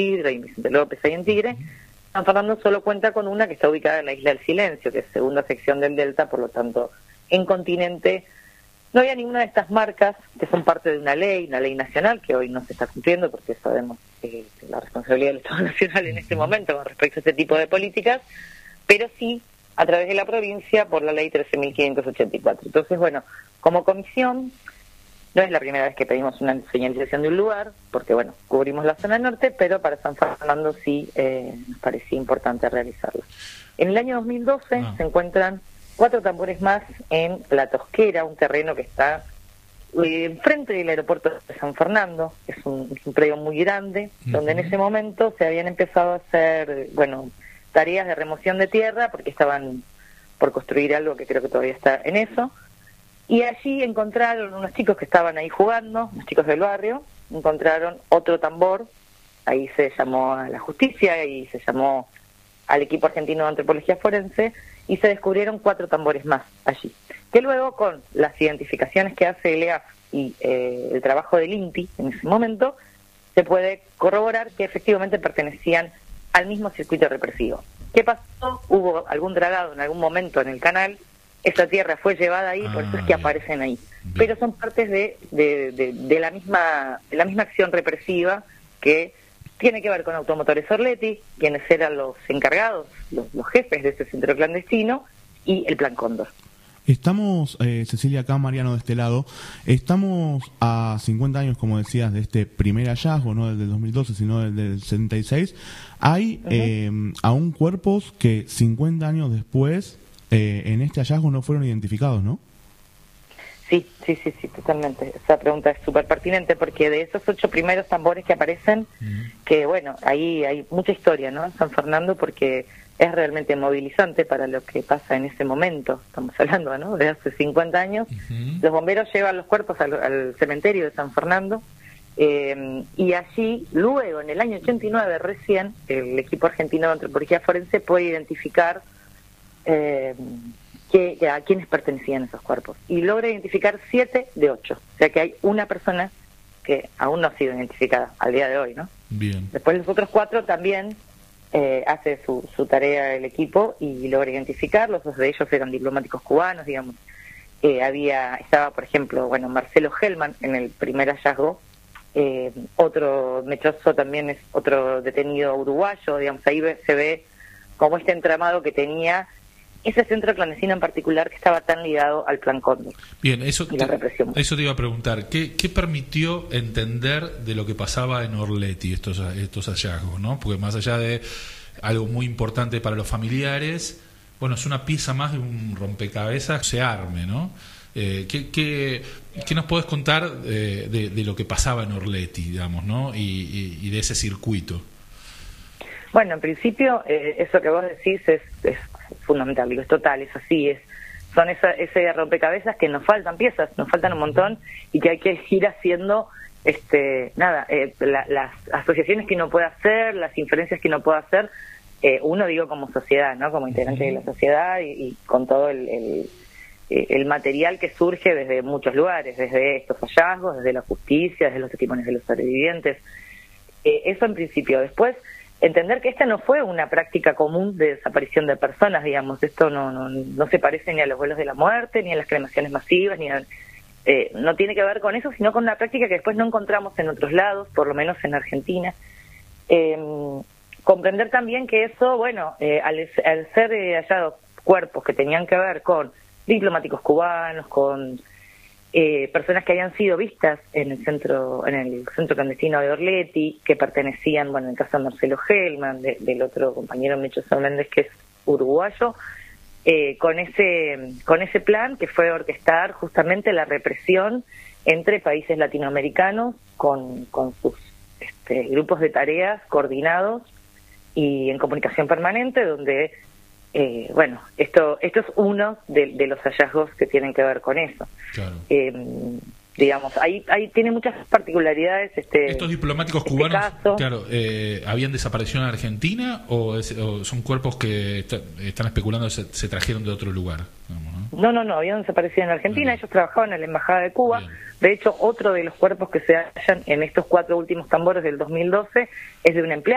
Isidro y Vicente López ahí en Tigre, San Fernando solo cuenta con una que está ubicada en la Isla del Silencio, que es segunda sección del Delta, por lo tanto, en continente no había ninguna de estas marcas que son parte de una ley nacional, que hoy no se está cumpliendo porque sabemos la responsabilidad del Estado Nacional en este momento con respecto a este tipo de políticas, pero sí a través de la provincia por la ley 13.584. Entonces, bueno, como comisión, no es la primera vez que pedimos una señalización de un lugar, porque, bueno, cubrimos la zona norte, pero para San Fernando sí nos parecía importante realizarlo. En el año 2012 se encuentran 4 tambores más en La Tosquera, un terreno que está enfrente del aeropuerto de San Fernando. Es un predio muy grande, donde en ese momento se habían empezado a hacer, bueno, tareas de remoción de tierra, porque estaban por construir algo que creo que todavía está en eso. Y allí encontraron unos chicos que estaban ahí jugando, unos chicos del barrio, encontraron otro tambor, ahí se llamó a la justicia y se llamó al equipo argentino de antropología forense, y se descubrieron 4 tambores más allí, que luego con las identificaciones que hace el EAF y el trabajo del INTI en ese momento, se puede corroborar que efectivamente pertenecían al mismo circuito represivo. ¿Qué pasó? Hubo algún dragado en algún momento en el canal, esa tierra fue llevada ahí, por eso es que aparecen ahí. Bien. Pero son partes de la misma acción represiva que tiene que ver con Automotores Orletti, quienes eran los encargados, los jefes de ese centro clandestino, y el Plan Cóndor. Estamos, Cecilia, acá, Mariano de este lado, estamos a 50 años, como decías, de este primer hallazgo, no del 2012, sino del 76. Hay aún cuerpos que 50 años después, en este hallazgo, no fueron identificados, ¿no? Sí, totalmente. Esa pregunta es súper pertinente porque de esos 8 primeros tambores que aparecen, que bueno, ahí hay mucha historia, ¿no? En San Fernando, porque es realmente movilizante para lo que pasa en ese momento. Estamos hablando, ¿no?, de hace 50 años. Los bomberos llevan los cuerpos al cementerio de San Fernando, y allí, luego, en el año 89 recién, el equipo argentino de antropología forense puede identificar a quienes pertenecían esos cuerpos, y logra identificar 7 de 8, o sea que hay una persona que aún no ha sido identificada al día de hoy, ¿no? Bien. Después los otros 4 también hace su tarea el equipo y logra identificarlos. 2 de ellos eran diplomáticos cubanos, digamos. Estaba, por ejemplo, bueno, Marcelo Hellman en el primer hallazgo, otro mechoso también es otro detenido uruguayo, digamos. Ahí se ve como este entramado que tenía ese centro clandestino en particular, que estaba tan ligado al Plan Cóndor. Bien, eso te iba a preguntar. ¿Qué permitió entender de lo que pasaba en Orletti estos hallazgos, ¿no? Porque más allá de algo muy importante para los familiares, bueno, es una pieza más de un rompecabezas, se arme, ¿no? ¿Qué nos podés contar de lo que pasaba en Orletti, digamos, ¿no? Y de ese circuito? Bueno, en principio, eso que vos decís es fundamental, digo, es total, es así, son ese rompecabezas que nos faltan piezas, nos faltan un montón, y que hay que ir haciendo las asociaciones que uno puede hacer, las inferencias que uno puede hacer, uno, digo, como sociedad, ¿no?, como integrante de la sociedad, y con todo el material que surge desde muchos lugares, desde estos hallazgos, desde la justicia, desde los testimonios de los sobrevivientes, eso en principio. Después, entender que esta no fue una práctica común de desaparición de personas, digamos. Esto no se parece ni a los vuelos de la muerte, ni a las cremaciones masivas, no tiene que ver con eso, sino con una práctica que después no encontramos en otros lados, por lo menos en Argentina. Comprender también que eso, bueno, al ser hallados cuerpos que tenían que ver con diplomáticos cubanos, con personas que habían sido vistas en el centro clandestino de Orletti, que pertenecían, bueno, en el caso de Marcelo Hellman, del otro compañero Mechoso Méndez, que es uruguayo, con ese plan que fue orquestar justamente la represión entre países latinoamericanos con sus grupos de tareas coordinados y en comunicación permanente, donde bueno, esto es uno de los hallazgos que tienen que ver con eso. Claro. Digamos, ahí tiene muchas particularidades. ¿Estos diplomáticos cubanos, caso, claro, habían desaparecido en Argentina o son cuerpos que están especulando se trajeron de otro lugar? Digamos, No, habían desaparecido en Argentina. Ellos trabajaban en la Embajada de Cuba. Bien. De hecho, otro de los cuerpos que se hallan en estos 4 últimos tambores del 2012 es de un empleado